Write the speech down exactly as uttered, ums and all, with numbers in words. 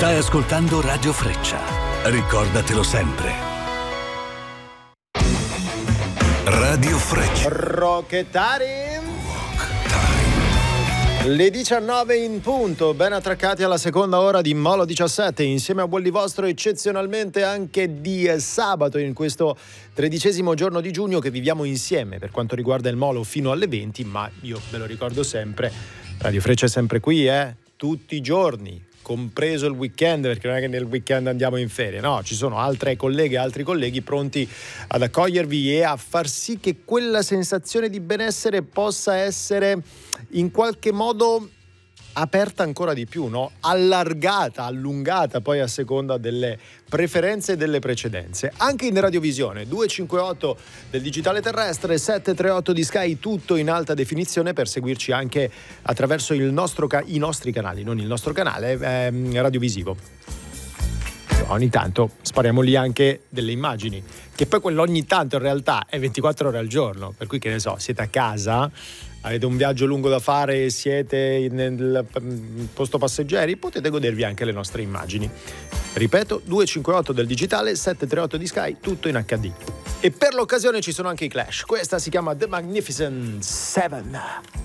Stai ascoltando Radio Freccia. Ricordatelo sempre. Radio Freccia. Rockettari. Le diciannove in punto, ben attraccati alla seconda ora di Molo diciassette, insieme a Bolli vostro eccezionalmente anche di sabato, in questo tredicesimo giorno di giugno che viviamo insieme per quanto riguarda il Molo fino alle venti, ma io ve lo ricordo sempre, Radio Freccia è sempre qui, eh, tutti i giorni, compreso il weekend, perché non è che nel weekend andiamo in ferie, no, ci sono altre colleghe, altri colleghi pronti ad accogliervi e a far sì che quella sensazione di benessere possa essere in qualche modo aperta ancora di più, no? Allargata, allungata poi a seconda delle preferenze e delle precedenze. Anche in radiovisione, duecentocinquantotto del digitale terrestre, settecentotrentotto di Sky, tutto in alta definizione per seguirci anche attraverso il nostro ca- i nostri canali, non il nostro canale ehm, radiovisivo. Ogni tanto spariamo lì anche delle immagini, che poi quell'ogni tanto in realtà è ventiquattro ore al giorno, per cui che ne so, siete a casa, avete un viaggio lungo da fare, siete nel posto passeggeri, potete godervi anche le nostre immagini. Ripeto, duecentocinquantotto del digitale, settecentotrentotto di Sky, tutto in acca di. E per l'occasione ci sono anche i Clash. Questa si chiama The Magnificent Seven.